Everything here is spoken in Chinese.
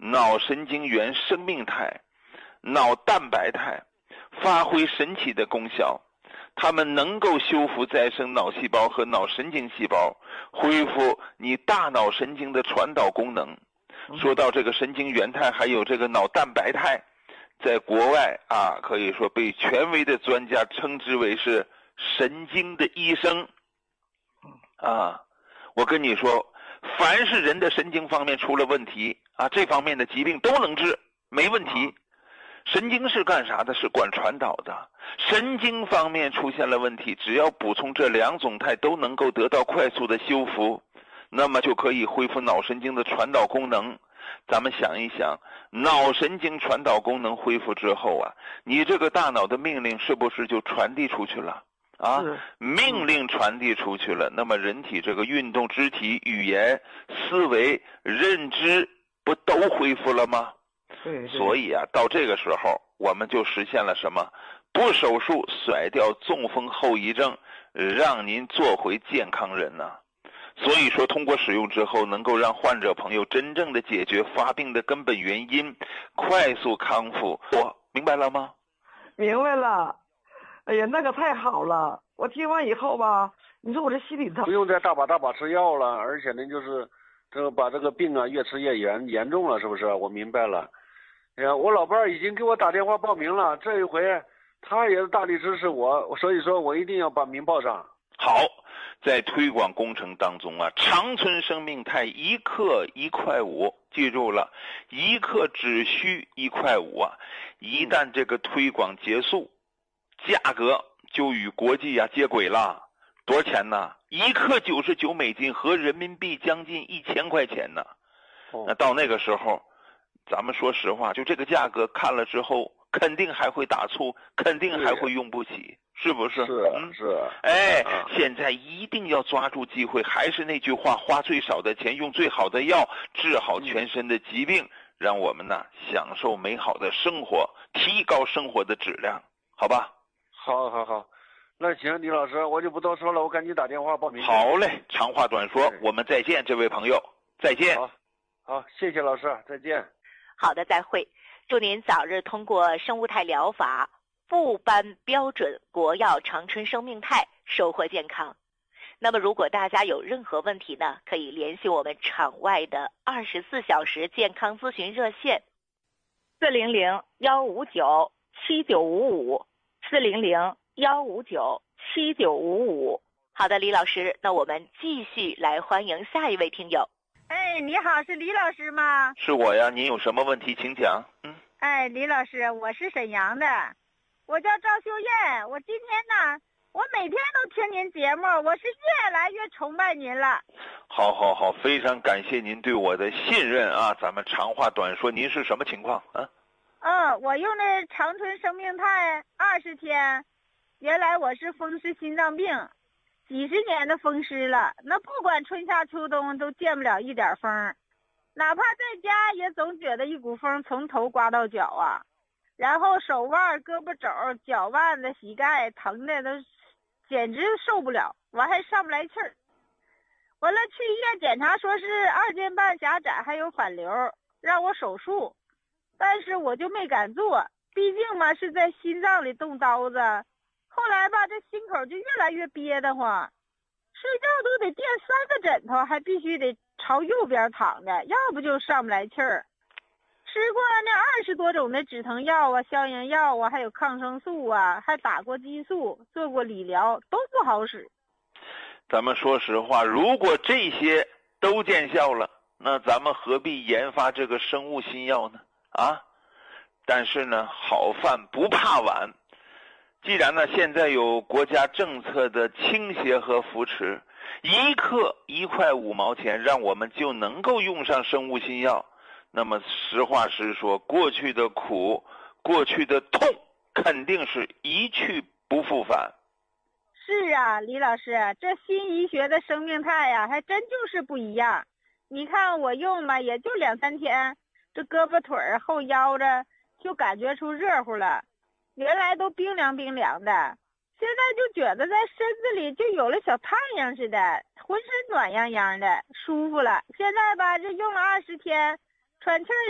脑神经元生命肽、脑蛋白肽发挥神奇的功效，它们能够修复再生脑细胞和脑神经细胞，恢复你大脑神经的传导功能。说到这个神经元肽还有这个脑蛋白肽，在国外啊，可以说被权威的专家称之为是神经的医生啊。我跟你说，凡是人的神经方面出了问题啊，这方面的疾病都能治，没问题。神经是干啥的？是管传导的。神经方面出现了问题，只要补充这2种肽都能够得到快速的修复，那么就可以恢复脑神经的传导功能。咱们想一想，脑神经传导功能恢复之后啊，你这个大脑的命令是不是就传递出去了啊？命令传递出去了，那么人体这个运动、肢体、语言、思维、认知不都恢复了吗？ 对。 所以啊，到这个时候我们就实现了什么？不手术甩掉中风后遗症，让您做回健康人呢。所以说，通过使用之后，能够让患者朋友真正的解决发病的根本原因，快速康复。我明白了吗？ 明白了。哎呀，那个太好了！我听完以后吧，你说我这心里头不用再大把吃药了，而且呢，就是这个把这个病啊越吃越严重了，是不是？我明白了。哎呀，我老伴儿已经给我打电话报名了，这一回他也是大力支持我，所以说我一定要把名报上。 好，在推广工程当中啊，长春生命肽1克1块5，记住了，1克只需1块5啊！一旦这个推广结束，价格就与国际啊接轨了。多少钱呢？1克99美金，合人民币将近1000块钱呢。那到那个时候，咱们说实话，就这个价格看了之后，肯定还会打醋，肯定还会用不起。是不是？ 是。 哎，现在一定要抓住机会，还是那句话，花最少的钱，用最好的药，治好全身的疾病，让我们呢享受美好的生活，提高生活的质量，好吧？ 好，那行，李老师，我就不多说了，我赶紧打电话报名。 好嘞，长话短说，我们再见，这位朋友，再见。 好，谢谢老师，再见。 好的，再会。祝您早日通过生物肽疗法部颁标准国药长春生命肽，收获健康。那么如果大家有任何问题呢，可以联系我们场外的24小时健康咨询热线400-159-7955 400-159-7955。好的，李老师，那我们继续来欢迎下一位听友。 哎，你好，是李老师吗？ 是我呀，您有什么问题请讲。 哎，李老师，我是沈阳的，我叫赵秀艳。我今天呢，我每天都听您节目，我是越来越崇拜您了。 好，非常感谢您对我的信任啊！咱们长话短说，您是什么情况啊？ 我用的长春生命肽20天，原来我是风湿心脏病，几十年的风湿了，那不管春夏秋冬都见不了一点风，哪怕在家也总觉得一股风从头刮到脚啊，然后手腕、胳膊肘、脚腕子、膝盖疼的都简直受不了，完还上不来气儿。完了去医院检查，说是2间半狭窄还有反流，让我手术，但是我就没敢做，毕竟嘛是在心脏里动刀子。后来吧，这心口就越来越憋得慌，睡觉都得垫3个枕头，还必须得朝右边躺着，要不就上不来气儿。吃过那20多种的止疼药啊、消炎药啊，还有抗生素啊，还打过激素，做过理疗，都不好使。 咱们说实话，如果这些都见效了，那咱们何必研发这个生物新药呢？啊！但是呢，好饭不怕晚。既然呢，现在有国家政策的倾斜和扶持，1克1块5毛钱，让我们就能够用上生物新药。那么实话实说，过去的苦，过去的痛，肯定是一去不复返。 是啊，李老师，这新医学的生命肽呀，还真就是不一样。你看我用吧，也就2、3天，这胳膊腿儿后腰着就感觉出热乎了，原来都冰凉冰凉的，现在就觉得在身子里就有了小太阳似的，浑身暖洋洋的，舒服了。现在吧，这用了20天，喘气儿